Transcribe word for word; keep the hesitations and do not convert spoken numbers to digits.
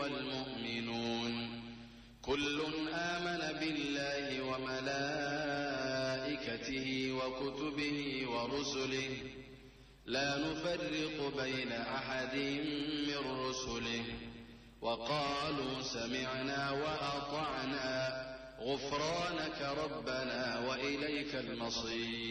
والمؤمنون كل آمن بالله وملائكته وكتبه ورسله لا نفرق بين أحد من رسله وقالوا سمعنا وأطعنا غفرانك ربنا وإليك المصير.